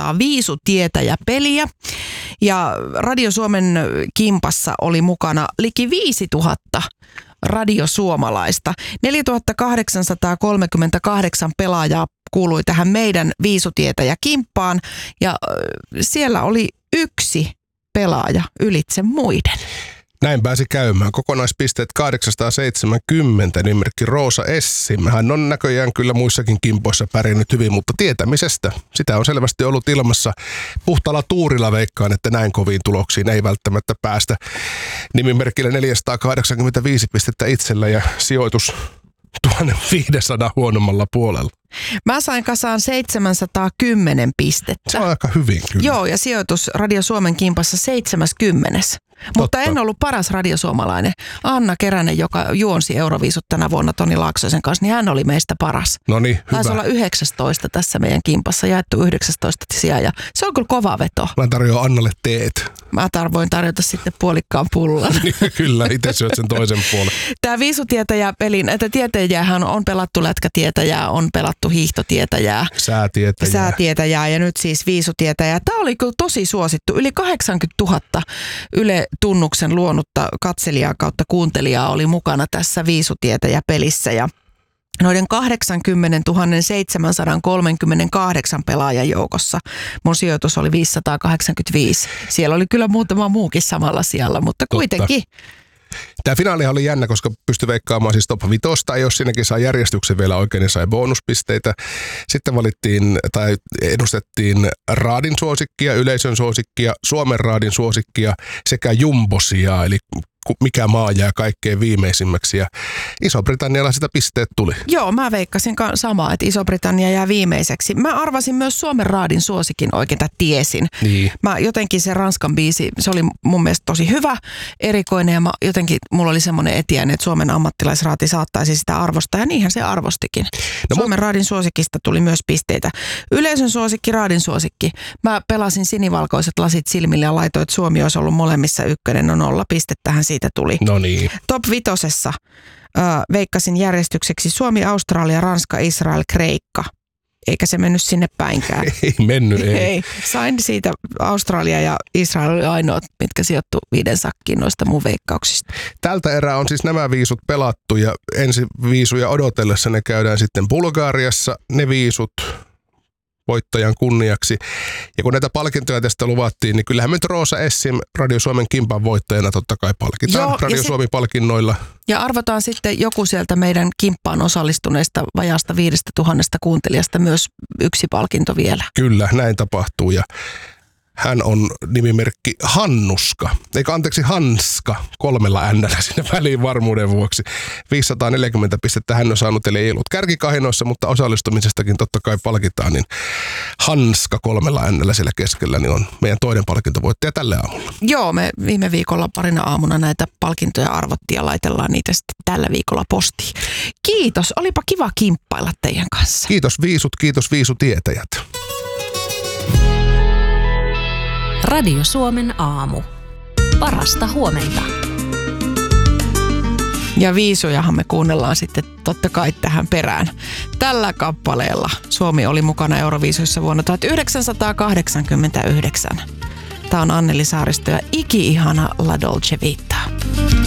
500 viisutietäjä-peliä. Ja Radio Suomen kimpassa oli mukana liki 5000 radiosuomalaista. 4838 pelaajaa kuului tähän meidän viisutietäjä-kimppaan ja siellä oli yksi pelaaja ylitse muiden. Näin pääsi käymään. Kokonaispisteet 870, nimimerkki Roosa Essim. Hän on näköjään kyllä muissakin kimpoissa pärjännyt hyvin, mutta tietämisestä. Sitä on selvästi ollut ilmassa. Puhtaalla tuurilla veikkaan, että näin koviin tuloksiin ei välttämättä päästä. Nimimerkillä 485 pistettä itsellä ja sijoitus 1500 huonommalla puolella. Mä sain kasaan 710 pistettä. Se on aika hyvin kyllä. Joo, ja sijoitus Radio Suomen kimpassa 70. Mutta en ollut paras radiosuomalainen. Anna Keränen, joka juonsi Euroviisut tänä vuonna Toni Laaksosen kanssa, niin hän oli meistä paras. No niin, hyvä. Taisi olla 19 tässä meidän kimpassa, jaettu 19 sijaan. Ja se on kyllä kova veto. Mä tarjoan Annalle teet. Mä voin tarjota sitten puolikkaan pullan. Kyllä, itse syöt sen toisen puolen. Tämä viisutietäjä-pelin, että tietäjäähän on pelattu lätkätietäjää, on pelattu hiihtotietäjää. Säätietäjää ja nyt siis viisutietäjää. Tämä oli kyllä tosi suosittu. Yli 80 000 Yle-tunnuksen luonutta katselijaa kautta kuuntelijaa oli mukana tässä viisutietäjä-pelissä ja noiden 80 738 pelaajan joukossa mun sijoitus oli 585. Siellä oli kyllä muutama muukin samalla sijalla, mutta kuitenkin. Tämä finaalihan oli jännä, koska pystyi veikkaamaan siis top 5, jos siinäkin saa järjestyksen vielä oikein, niin sai bonuspisteitä. Sitten valittiin tai edustettiin raadin suosikkia, yleisön suosikkia, Suomen raadin suosikkia sekä jumbosia, eli mikä maa jää kaikkein viimeisimmäksi ja Iso-Britannialla sitä pisteet tuli. Joo, mä veikkasin samaa, että Iso-Britannia jää viimeiseksi. Mä arvasin myös Suomen raadin suosikin oikein, tiesin. Niin. Mä jotenkin se Ranskan biisi, se oli mun mielestä tosi hyvä, erikoinen ja mulla oli semmoinen etiäinen, että Suomen ammattilaisraati saattaisi sitä arvostaa ja niinhän se arvostikin. No, Suomen raadin suosikista tuli myös pisteitä. Yleisön suosikki, raadin suosikki. Mä pelasin sinivalkoiset lasit silmille ja laitoin, että Suomi olisi ollut molemmissa ykkönen. No 0 pistettä siitä tuli. No niin. Top 5 veikkasin järjestykseksi Suomi, Australia, Ranska, Israel, Kreikka. Eikä se mennyt sinne päinkään. Ei mennyt, ei. Sain siitä Australia ja Israel oli ainoat, mitkä sijoittu 5 sakkiin noista mun veikkauksista. Tältä erää on siis nämä viisut pelattu ja ensi viisuja odotellessa ne käydään sitten Bulgariassa. Ne viisut voittajan kunniaksi. Ja kun näitä palkintoja tästä luvattiin, niin kyllähän nyt Roosa Essim Radio Suomen kimpan voittajana totta kai palkitaan. Joo, Radio Suomi-palkinnoilla. Ja arvotaan sitten joku sieltä meidän kimppaan osallistuneista vajaasta 5000 kuuntelijasta myös yksi palkinto vielä. Kyllä, näin tapahtuu ja hän on nimimerkki Hannuska, Hanska 3 N:llä sinne väliin varmuuden vuoksi. 540 pistettä hän on saanut, eli ei ollut kärkikahinoissa, mutta osallistumisestakin totta kai palkitaan, niin Hanska 3 N:llä siellä keskellä niin on meidän toinen palkintovoittaja tälle aamulla. Joo, me viime viikolla parina aamuna näitä palkintoja arvottiin ja laitellaan niitä sitten tällä viikolla postiin. Kiitos, olipa kiva kimppailla teidän kanssa. Kiitos viisut, kiitos viisutietäjät. Radio Suomen aamu. Parasta huomenta. Ja viisujahan me kuunnellaan sitten totta kai tähän perään. Tällä kappaleella Suomi oli mukana Euroviisuissa vuonna 1989. Tämä on Anneli Saaristo ja iki-ihana La Dolce Vita.